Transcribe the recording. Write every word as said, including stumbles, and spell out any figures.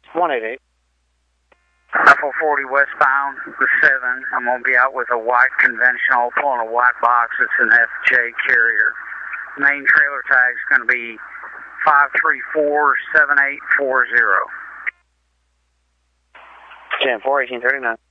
one eight eight. four forty westbound, the seven. I'm going to be out with a white conventional, pulling a white box. It's an F J carrier. Main trailer tag is going to be five three four seven eight four zero. ten four, eighteen thirty-nine.